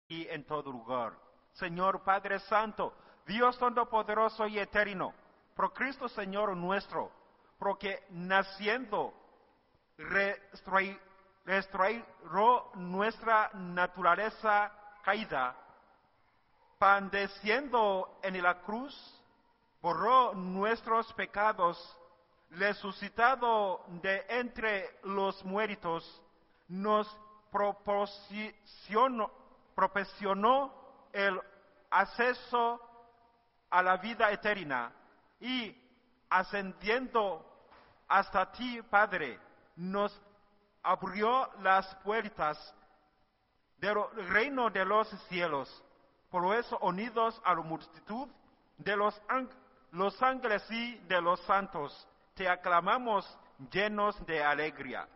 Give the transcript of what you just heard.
y en todo lugar. Señor Padre Santo, Dios Todopoderoso y Eterno, por Cristo Señor nuestro, porque naciendo restauró nuestra naturaleza caída, padeciendo en la cruz, borró nuestros pecados, resucitado de entre los muertos, nos proporcionó el acceso a la vida eterna y ascendiendo hasta ti, Padre, nos abrió las puertas del reino de los cielos. Por eso, unidos a la multitud de los ángeles y de los santos, te aclamamos llenos de alegría.